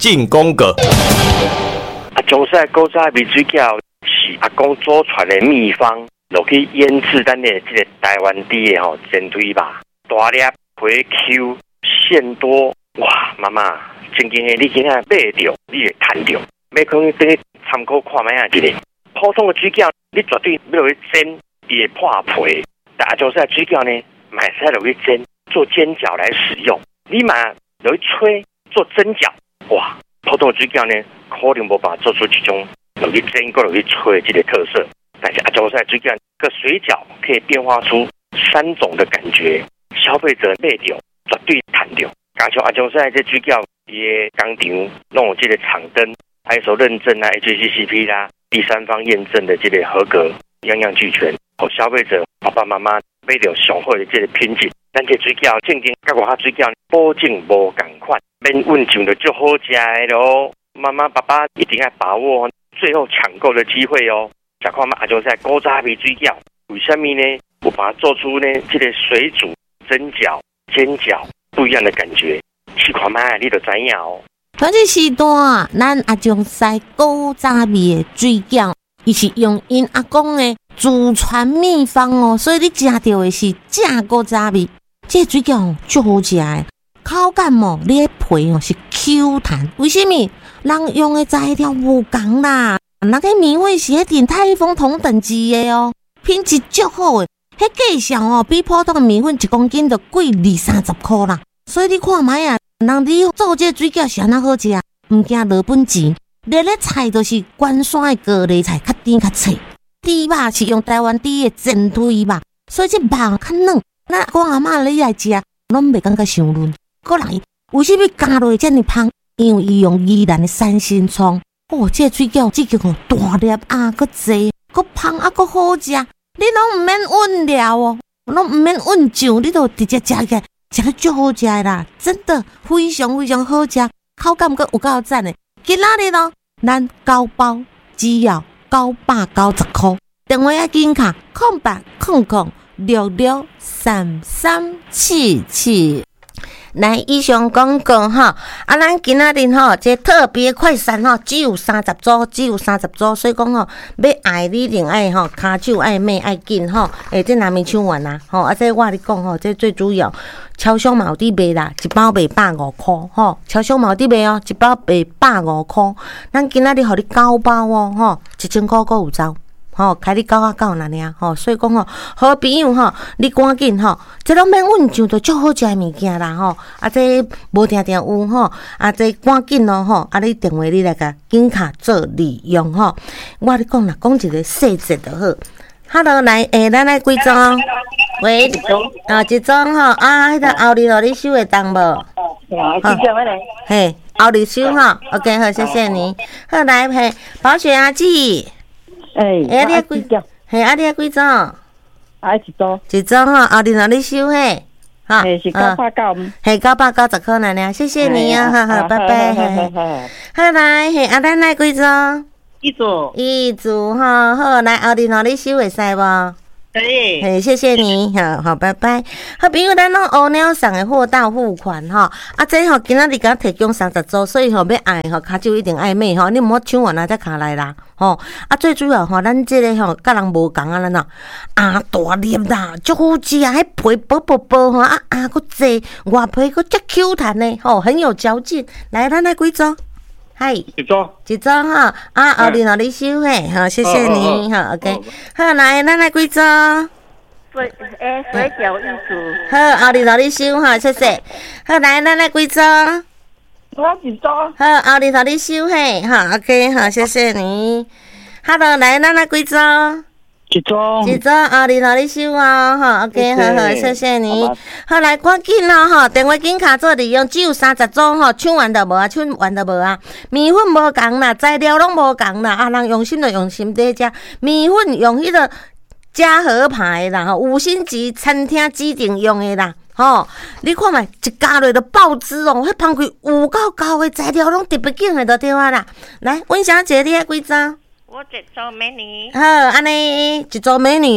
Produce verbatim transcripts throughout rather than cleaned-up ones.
进宫格。 啊，中式古早味水饺是阿公祖传的秘方，落去腌制咱的这个台湾地的吼煎堆吧，大粒皮 Q 馅多，哇，妈妈，真经的你今仔买着，你会赚着，要可能等于参考看卖啊一个。普通的水饺，你绝对要落去煎，伊会破皮。但阿中式水饺呢，买菜落去煎，做煎饺来使用。你买落去吹，做蒸饺，哇，普通的水饺呢，可能无法做出这种落去煎过落去吹这个特色。但是阿中式水饺，个水饺可以变化出三种的感觉，消费者买着绝对赚着。加上阿中式这水饺，伊的工厂弄有这个厂灯 I S O 认证啊 ，H A C C P 啦。第三方验证的这个合格，样样俱全，互消费者爸爸妈妈买到上好的这个品质。咱这水饺正经甲外口水饺保证无同款，免运上就足好食的咯。妈妈爸爸一定要把握最后抢购的机会哦。食看嘛，阿就是古早味水饺，为什么呢？我把它做出呢这个水煮、蒸饺、煎饺不一样的感觉。试看嘛，你就知影哦。 反正时段，咱阿中西古早味的水饺，伊是用因阿公的祖传秘方哦，所以你食到的是正古早味。这水饺足好食的，口感哦，你的皮哦是 Q 弹。为什么？人用的材料无同啦，那个米粉是迄鼎泰丰同等级的哦，品质足好的。迄价上哦，比普通的米粉一公斤就贵二三十块啦。所以你看卖啊。人你做这水饺是安那好食，唔惊落本钱。热的菜都是关山的高丽菜，较甜较脆。猪肉是用台湾猪的煎堆肉，所以这肉较嫩。咱阿公阿嬷你来食，拢袂感觉伤嫩。过来，为什么加落这么香？因为伊用宜兰的三星葱。哦，这水饺这个哦大粒啊，搁济，搁香啊，搁好食。你拢唔免温料哦，拢唔免温酱，你都直接食起来。食得足好食啦，真的非常非常好食，口感阁有够赞的。今仔日咯，咱九包只要九百九十块，电话要紧卡空八空空六六三三七七。来，以上广告哈，啊，咱今仔日吼，这特别快闪吼，只有三十组，只有三十组，所以讲吼，要爱你另爱吼，骹手爱买爱紧吼，诶，这若没抢完啦，吼，啊，这我跟你讲吼，这最主要，超商嘛有伫卖啦，一包卖百五箍，吼，超商嘛有伫卖哦，一包卖百五箍，咱今仔日互你九包哦，吼，一千箍阁有走。吼、哦，开你九啊九那尔，吼、哦，所以讲吼，好朋友吼，你赶紧吼，这拢免温酱就足好食的物件啦，吼，啊，这无定定有吼，啊，这赶紧咯，吼，啊，你电话你来甲紧卡做利用吼，我你讲啦，讲一个细节就好。Hello， 来，诶，咱来几张？喂，啊，一张吼，啊，迄个后日互你收会当无？ 好，谢谢喂嘞。 嘿，后日收吼 ，OK， 好，谢谢你。好，来，嘿，保血压计。 哎， 哎，你几张？嘿，啊，你几张？ 啊，一张。 一张吼，后日让你收嘿，哈， 嘿，是九百九。 嘿，九百九十块奶奶，谢谢你啊，哈哈，拜拜。好来，嘿，啊，咱来几张？ 一组。 一组哈，好来，后日让你收会使无？ 可以， 嘿，谢谢你，好好，拜拜。好，比如咱拢乌鸟送的货到付款吼，啊，这吼今仔日甲提供三十组，所以吼要爱吼，骹手一定爱买吼，你毋好抢完啊再卡来啦，吼。啊，最主要吼，咱这个吼，甲人无共啊，咱呐，啊大粒啦，足好食，迄皮薄薄薄吼，啊啊，佫济，外皮佫足 Q 弹的，吼，很有嚼劲。来，咱来几组？嗨， 一张， 一张哈，啊，后日让你收嘿，好，谢谢你，好 ，OK， 好，来，咱来几张？ 水诶，水饺一组。 好，后日让你收哈，谢谢。好，来，咱来几张？ 我一张。 好，后日让你收嘿，好 ，OK， 好，谢谢你。好了，来，咱来几张？ 一张， 一张，后日让你收哦，好 ，OK， 好好，谢谢你。好来，赶紧咯，吼，电话紧卡做利用，只有三十组吼，抢完就无啊，抢完就无啊。米粉无共啦，材料拢无共啦，啊，人用心就用心在遮。米粉用迄个嘉禾牌啦，吼，五星级餐厅指定用的啦。吼，你看觅，一加落就爆汁哦，迄芳开有够高的材料拢特别紧的就对啊啦。来，阮小姐，你爱几张？ 我一组美女。 好，安尼一组美女哦，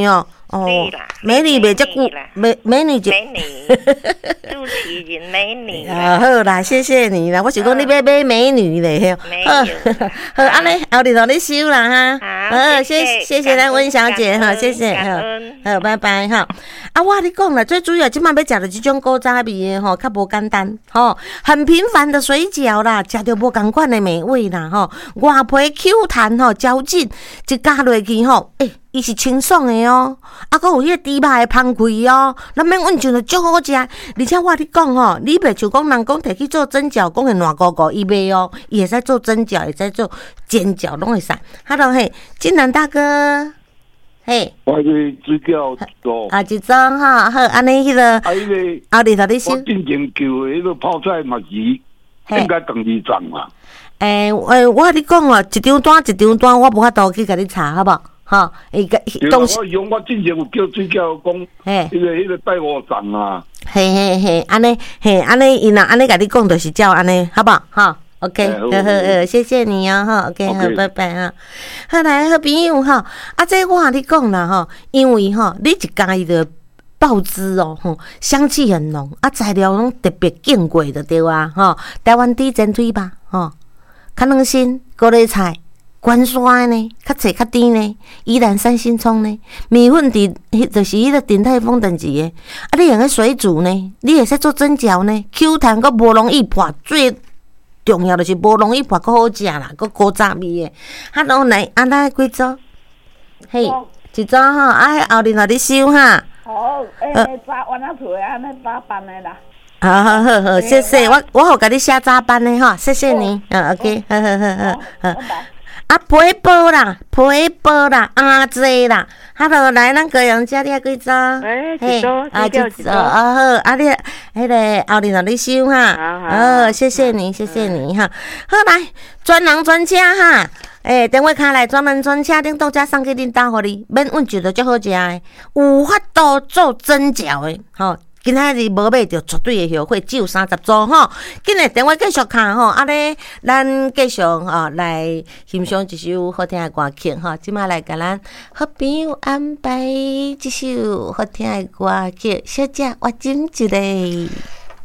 哦对啦， 美女袂遮久，美美女就美女，朱启仁美女啦。 啊，好啦，谢谢你啦。我是讲你要买美女咧， 没好有， 好，安尼后日同你收啦哈。 好谢谢谢谢谢咱温小姐哈， 感恩谢谢，好感恩， 好，拜拜哈。啊，我跟你讲啦，最主要即摆要食着即种古早味的吼，较无简单吼，很平凡的水饺啦，食着无共款的美味啦吼，外皮 Q 弹吼，嚼劲，一加落去吼，诶、欸。伊是清爽的哦，啊，佮有迄个猪肉的芳气哦，咱免温就着足好食。而且我跟你讲吼，你袂像讲人讲摕去做蒸饺，讲会软糊糊，伊袂哦，伊会使做蒸饺，会使做煎饺，拢会使。Hello 嘿，金南大哥，嘿， 我去水饺做啊，一张哈，好，安尼迄个， 啊，迄个后日头你收我。进前叫的迄个泡菜嘛是应该等二张嘛。 诶诶，我跟你讲哦，一张单一张单，我无法度去甲你查，好无？吼，伊个东西，我用我之前有叫水饺讲， 嘿， 迄个迄个带我上啊， 嘿嘿嘿，安尼嘿，安尼伊若安尼甲你讲，就是照安尼，好不好？吼 OK， 好好好，谢谢你哦，吼 ，OK， 好，拜拜哈。好来，好朋友吼，啊，这我甲你讲啦吼，因为吼，你一家伊的爆汁哦，吼，香气很浓，啊，材料拢特别见过的对啊，吼，台湾猪煎腿吧，吼，较软身，高丽菜。关山呢，较脆较甜呢，宜兰三星葱呢，米粉伫，就是迄个鼎泰丰等级的。啊，你用个水煮呢，你会使做蒸饺呢 ，Q 弹佮无容易破，最重要就是无容易破，佮好食啦，佮古早味的。哈喽，来，啊，咱几组？嘿，一组吼，啊，后日互你收哈。 好，诶，早晚啊做安尼早班的啦。 好好好好，谢谢，我我好甲你写早班的哈，谢谢你，嗯 ，OK， 好好好好好。啊，皮包啦，皮包啦，阿姐啦，哈喽，来，咱高阳家你啊几张？ 哎，一组， 啊，一组，啊好，啊你，迄个后日让你收哈，好，谢谢你，谢谢你哈，好来，专人专车哈，诶，电话卡来，专门专车，恁到遮送去恁兜互你，免温就着足好食的，有法度做蒸饺的，吼。今仔日无买着，绝对会后悔，只有三十组吼。今日电话继续卡吼，啊咧，咱继续吼来欣赏一首好听的歌曲吼。即摆来甲咱好朋友安排一首好听的歌曲，小姐我斟一个。